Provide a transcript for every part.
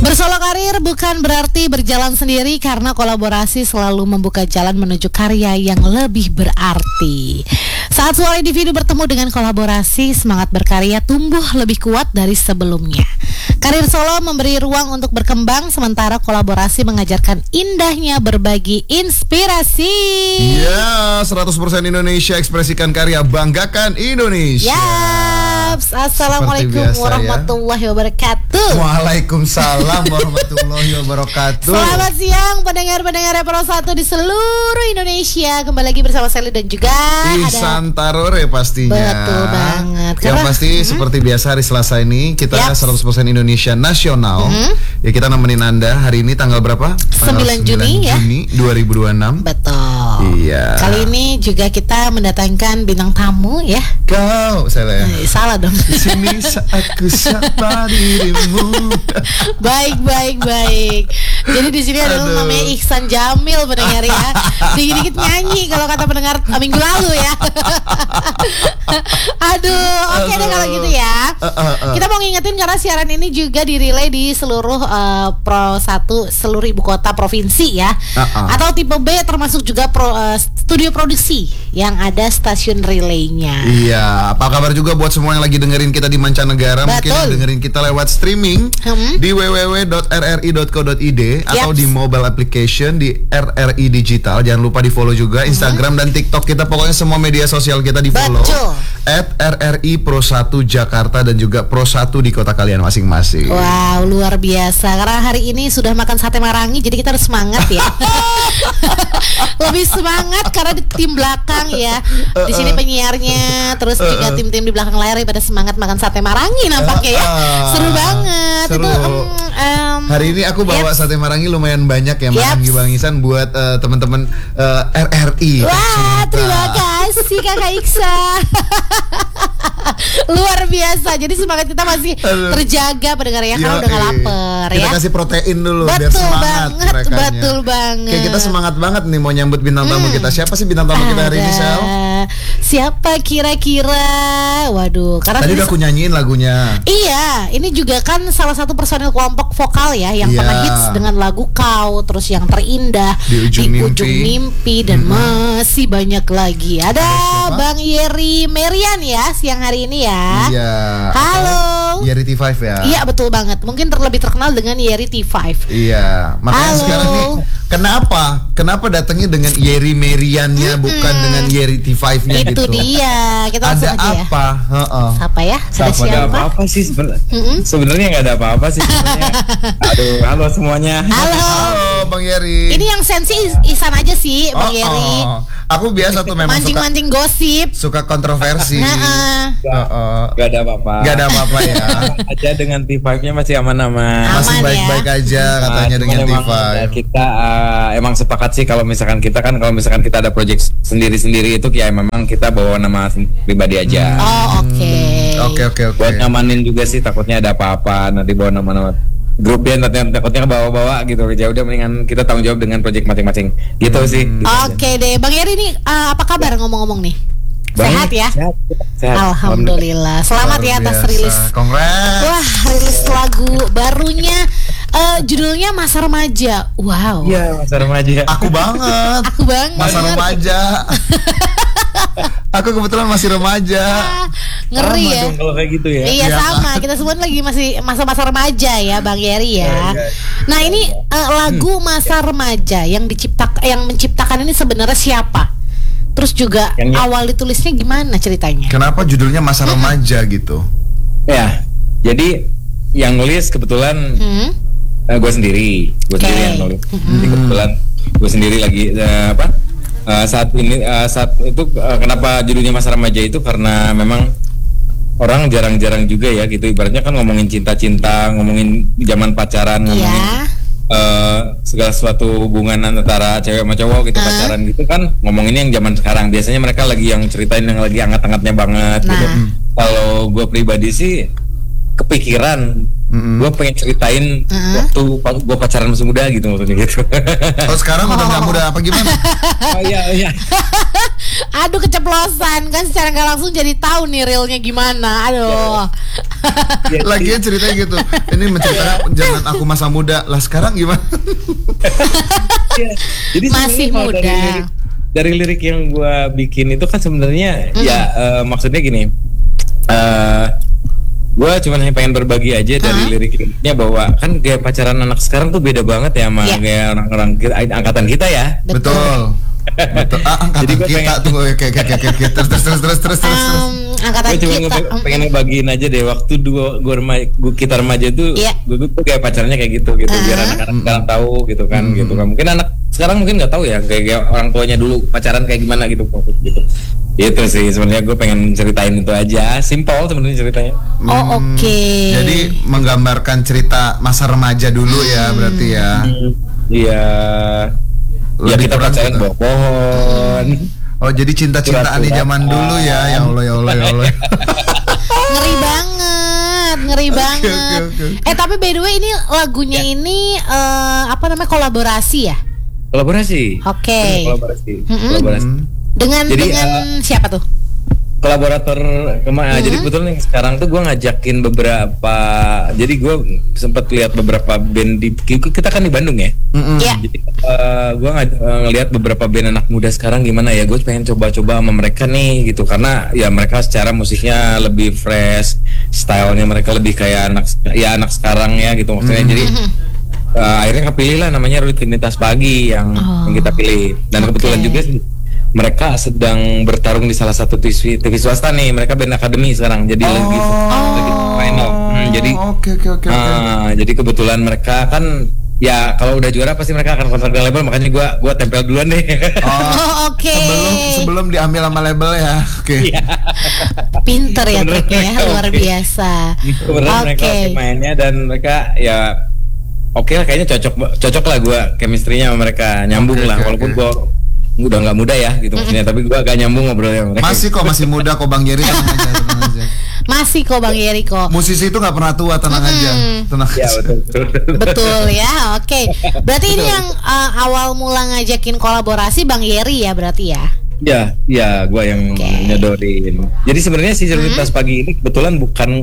Bersolo karir bukan berarti berjalan sendiri, karena kolaborasi selalu membuka jalan menuju karya yang lebih berarti. Saat semua individu bertemu dengan kolaborasi, semangat berkarya tumbuh lebih kuat dari sebelumnya. Karir solo memberi ruang untuk berkembang, sementara kolaborasi mengajarkan indahnya berbagi inspirasi. Ya, 100% Indonesia, ekspresikan karya, banggakan Indonesia. Yaps. Assalamualaikum biasa, warahmatullahi wabarakatuh. Waalaikumsalam warahmatullahi wabarakatuh. Selamat siang pendengar-pendengar Pro 1 di seluruh Indonesia. Kembali lagi bersama Sally dan juga Ihsan Tarore pastinya. Betul banget. Yang pasti seperti biasa hari Selasa ini kita 100% Indonesia nasional. Ya, kita nemenin Anda hari ini tanggal berapa? 9 Juni ya, 2026. Betul. Iya. Kali ini juga kita mendatangkan bintang tamu ya. Kau salah. Salah dong. Di sini saat ku sapa dirimu. Baik. Jadi di sini ada namanya Ihsan Jamil, pendengar ya. Dikit-dikit nyanyi kalau kata pendengar minggu lalu ya. Oke deh kalau gitu ya. Kita mau ngingetin karena siaran ini juga dirilai di seluruh Pro 1 seluruh ibu kota provinsi ya. Atau tipe B termasuk juga studio produksi yang ada stasiun relaynya. Iya, apa kabar juga buat semua yang lagi dengerin kita di mancanegara. Betul. Mungkin dengerin kita lewat streaming di www.rri.co.id atau di mobile application di RRI Digital. Jangan lupa di follow juga Instagram dan TikTok kita. Pokoknya semua media sosial kita di follow. @RRI Pro 1 Jakarta dan juga Pro 1 di kota kalian masing-masing. Wow, luar biasa. Karena hari ini sudah makan sate marangi, jadi kita harus semangat ya. Lebih semangat karena di tim belakang ya. Di sini penyiarnya, terus juga tim-tim di belakang layar pada semangat makan sate marangi nampaknya ya. Seru banget. Seru. Itu hari ini aku bawa sate marangi lumayan banyak ya, Marangi Bang Ihsan buat teman-teman RRI. Wah, terima kasih Kakak Iksa. Luar biasa. Jadi semangat kita masih terjaga pendengar ya, kalau udah gak lapar ya. Kita kasih protein dulu biar Betul semangat banget, betul banget. Kayak kita semangat banget nih mau nyambut bintang tamu kita. Siapa sih bintang tamu kita hari ini, Sel? Siapa kira-kira? Waduh, karena tadi udah aku nyanyiin lagunya. Iya, ini juga kan salah satu personil kelompok vokal ya yang pernah hits dengan lagu Kau, terus yang terindah di ujung mimpi dan masih banyak lagi. Ada Bang Yeri Merian ya siang hari ini ya. Iya. Halo. Yeri T5 ya. Iya betul banget. Mungkin lebih terkenal dengan Yeri T5. Iya. Makanya sekarang nih Kenapa datangnya dengan Yeri Meriannya bukan dengan Yeri T5-nya gitu? Itu dia. Kita ada apa? Siapa ya? Ada siapa? Ada apa-apa sih sebenarnya nggak ada apa-apa sih sebenarnya. Aduh, halo semuanya. Halo Bang Yeri. Ini yang sensi Ihsan aja sih, Bang Yeri. Aku biasa tuh memang mancing-mancing gosip. Suka kontroversi. Gak ada apa-apa. Gak ada apa-apa ya. Aja dengan T5-nya masih aman-aman. Masih baik-baik aja katanya dengan T5. Kita emang sepakat sih kalau misalkan kita ada project sendiri-sendiri itu ya memang kita bawa nama pribadi aja. Oke. Buat ngamanin juga sih, takutnya ada apa-apa nanti bawa nama-nama grup ya, takutnya bawa-bawa gitu. Ya udah mendingan kita tanggung jawab dengan project masing-masing gitu sih. Oke deh, Bang Yeri ini apa kabar ngomong-ngomong nih? Sehat ya? Sehat. Alhamdulillah. Selamat ya atas rilis. Congrats. Wah, rilis lagu barunya. Judulnya Masa Remaja. Wow. Iya, Masa Remaja. Aku banget. Masa remaja. Aku kebetulan masih remaja. Ngeri ya. Kalau kayak gitu ya. Iya sama. Kita semua lagi masih masa-masa remaja ya, Bang Yeri ya. Nah ini lagu Masa Remaja yang menciptakan ini sebenarnya siapa? Terus juga awal ditulisnya gimana ceritanya? Kenapa judulnya Masa Remaja gitu? Ya, jadi yang nulis kebetulan gue sendiri yang nulis. Jadi kebetulan gue sendiri lagi saat itu kenapa judulnya Masa Remaja itu karena memang orang jarang-jarang juga ya gitu, ibaratnya kan ngomongin cinta-cinta, ngomongin zaman pacaran, ngomongin segala sesuatu hubungan antara cewek sama cowok gitu, pacaran gitu kan, ngomongin yang zaman sekarang. Biasanya mereka lagi yang ceritain yang lagi hangat-hangatnya banget gitu. Kalau gue pribadi sih kepikiran gue pengen ceritain waktu gue pacaran masih muda gitu, maksudnya gitu. Oh sekarang udah nggak muda apa gimana? Oh iya Aduh keceplosan kan secara nggak langsung jadi tahu nih realnya gimana. Aduh. Lagian ceritanya gitu. Ini menceritakan zaman aku masa muda. Lah sekarang gimana? Jadi Masih sebenarnya kalau muda. dari lirik yang gue bikin itu kan sebenarnya maksudnya gini. Gue cuma pengen berbagi aja dari lirik-liriknya bahwa kan kayak pacaran anak sekarang tuh beda banget ya sama kayak orang-orang angkatan kita ya. Betul. Angkatan Jadi gua kita tuh kayak terus. Angkatan Gue cuma kita. pengen ngebagiin aja deh waktu kita remaja tuh gue tuh kayak pacarnya kayak gitu biar anak-anak sekarang tahu gitu kan. Mungkin anak sekarang mungkin nggak tahu ya kayak orang tuanya dulu pacaran kayak gimana gitu. Itu sih sebenarnya gue pengen ceritain itu aja, simpel sebenarnya ceritanya. Oh oke. Jadi menggambarkan cerita masa remaja dulu ya berarti ya. Iya. Ya Lebih kita kurang pacaran gitu. bawa pohon. Oh jadi cinta-cintaan di zaman dulu ya. Ya Allah. Ngeri banget. Oke. Tapi by the way ini lagunya ini apa namanya kolaborasi ya? Kolaborasi. Oke. Kolaborasi. Dengan Jadi, siapa tuh? Kolaborator jadi kebetulan nih sekarang tuh gue ngajakin beberapa, jadi gue sempat lihat beberapa band kita kan di Bandung ya. Iya. Jadi gue ngelihat beberapa band anak muda sekarang gimana ya, gue pengen coba-coba sama mereka nih gitu, karena ya mereka secara musiknya lebih fresh, stylenya mereka lebih kayak anak sekarang ya gitu maksudnya. Jadi akhirnya kepilih lah namanya Rutinitas Pagi yang kita pilih, dan kebetulan juga mereka sedang bertarung di salah satu TV swasta nih. Mereka band akademi sekarang, jadi lagi final. Jadi jadi kebetulan mereka kan ya kalau udah juara pasti mereka akan kontrak dengan label, makanya gua tempel duluan deh. Oke. Sebelum diambil sama label ya. Oke. Pinter ya triknya, luar biasa. Kebetulan mereka mainnya dan mereka ya oke lah, kayaknya cocok lah gue chemistry-nya sama mereka, nyambung lah. Walaupun gue udah nggak muda ya gitu maksudnya, tapi gue agak nyambung ngobrolnya sama mereka. Masih muda kok Bang Yeri, tenang aja. Masih kok Bang Yeri kok. Musisi itu nggak pernah tua, tenang aja. Ya betul. Betul ya, oke. Berarti ini yang awal mula ngajakin kolaborasi Bang Yeri ya berarti ya? Ya, gue yang nyodorin. Jadi sebenarnya si Cerdas Pagi ini kebetulan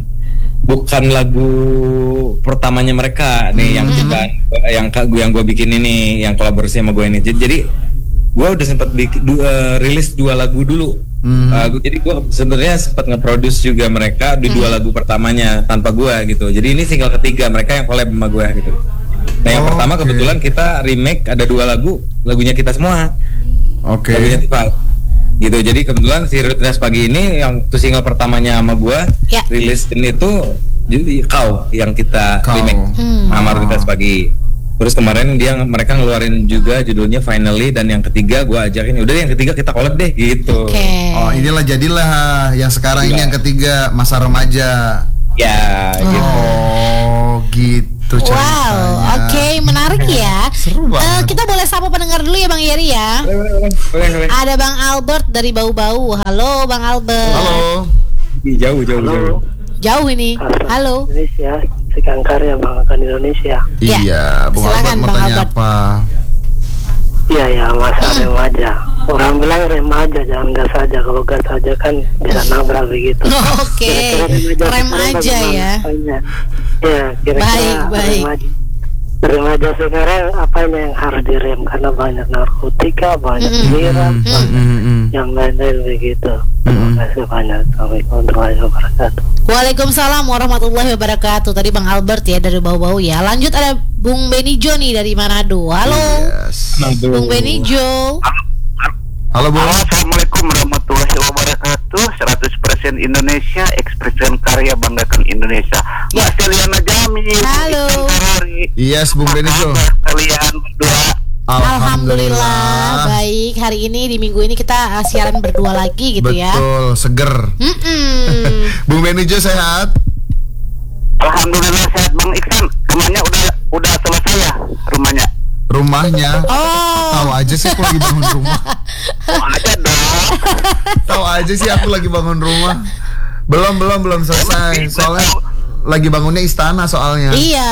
bukan lagu pertamanya mereka nih yang gue bikin ini, yang kolaborasi sama gue ini. Jadi gue udah sempat rilis 2 lagu dulu. Jadi gue sebenarnya sempat nge-produce juga mereka di 2 lagu pertamanya tanpa gue gitu. Jadi ini single ketiga mereka yang collab sama gue gitu. Nah yang pertama kebetulan kita remake, ada 2 lagunya kita semua. Lagunya Tifa gitu. Jadi kebetulan si Rutinitas Pagi ini yang tuh single pertamanya sama gue rilis ini tuh jadi Kau yang kita remake sama Rutinitas Pagi. Terus kemarin mereka ngeluarin juga judulnya Finally, dan yang ketiga gue ajakin udah yang ketiga kita collab deh gitu. Oh inilah jadilah yang sekarang ini yang ketiga masa remaja. Ya gitu. Oh gitu ceritanya. Wow, oke, menarik ya. Seru banget. Kita boleh sapa pendengar dulu ya Bang Yeri ya. Boleh. Ada Bang Albert dari Bau-Bau. Halo Bang Albert. Halo. Jauh. Jauh ini. Halo. Indonesia, Sekian Karya Banggakan Indonesia. Iya, Bung silakan, Albert mau Bang tanya Albert. apa? Iya, masa remaja. Orang bilang remaja, jangan gas saja. Kalau gas saja kan bisa nabrak begitu. Oke. Rem aja ya. Ya, kira-kira Baik. remaja sekarang apa yang harus direm, karena banyak narkotika, banyak miras, yang lain-lain begitu. Terima kasih banyak. Assalamualaikum warahmatullahi wabarakatuh. Waalaikumsalam warahmatullahi wabarakatuh. Tadi Bang Albert ya dari Bau-Bau ya. Lanjut ada Bung Benijo nih dari Manado. Halo. Yes. Bung Benijo. Halo Bung. Assalamualaikum warahmatullahi wabarakatuh. 100% Indonesia, ekspresi karya banggakan Indonesia. Mas Eliana Jami. Halo. Yes Bung Benijo. Kalian berdua. Alhamdulillah baik. Hari ini di minggu ini kita siaran berdua lagi gitu ya. Betul, seger. Bung Benijo sehat? Alhamdulillah sehat Bang Iksan. Rumahnya udah selesai ya rumahnya. Rumahnya? Tahu aja sih aku lagi bangun rumah. Aja dong. Tahu aja sih aku lagi bangun rumah. Belum selesai. Soalnya lagi bangunnya istana soalnya. Iya.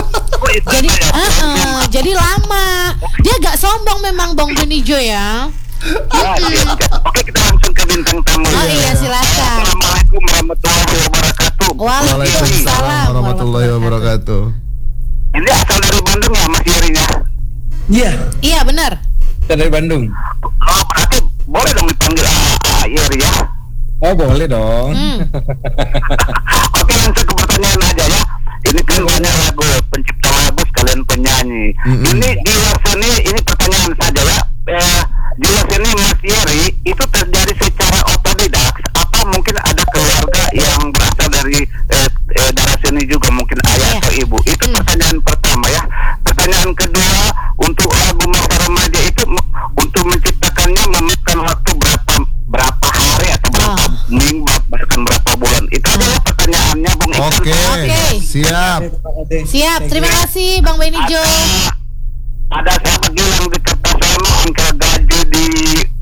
Jadi lama. Dia agak sombong memang Bang Benijo ya. Ya, siap. Oke, kita langsung ke bintang tamu. Oh iya, silakan. Assalamualaikum warahmatullahi wabarakatuh. Waalaikumsalam warahmatullahi wabarakatuh. Ini asal dari Bandung ya, Mas Yerinya? Iya, Iya benar. kita dari Bandung. Oh, berarti boleh dong dipanggil Yeri ya? Oh boleh dong. Oke, langsung ke pertanyaan aja ya. Ini kan banyak lagu, pencipta lagu sekalian penyanyi. Ini di luar sini, ini pertanyaan saja ya. Di luar sini Mas Yeri itu terjadi secara otodidak. Apa mungkin ada keluarga yang berasal dari darah sini juga, mungkin ayah atau ibu? Itu pertanyaan pertama ya. Pertanyaan kedua, untuk lagu masa remaja itu untuk menciptakannya memakan waktu berapa hari atau berapa minggu, bahkan berapa bulan? Itu adalah pertanyaannya, Bung Iksan. Oke, siap. Siap. Terima kasih Bang Benijo. Ada siapa lagi yang di kertas sama angka gaji di